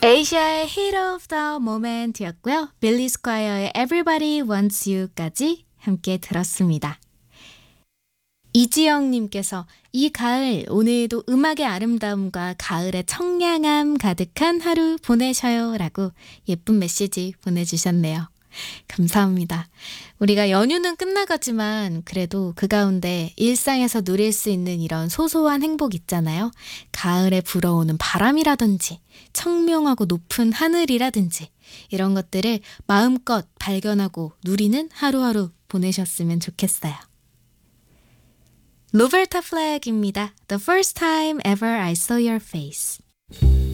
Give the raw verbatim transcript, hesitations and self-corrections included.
에이시아의 Heat of the Moment였고요. 빌리 스콰이어의 Everybody Wants You까지 함께 들었습니다. 이지영님께서 이 가을 오늘도 음악의 아름다움과 가을의 청량함 가득한 하루 보내셔요 라고 예쁜 메시지 보내주셨네요. 감사합니다. 우리가 연휴는 끝나가지만 그래도 그 가운데 일상에서 누릴 수 있는 이런 소소한 행복 있잖아요. 가을에 불어오는 바람이라든지 청명하고 높은 하늘이라든지 이런 것들을 마음껏 발견하고 누리는 하루하루 보내셨으면 좋겠어요. 로베르타 플렉입니다. The first time ever I saw your face.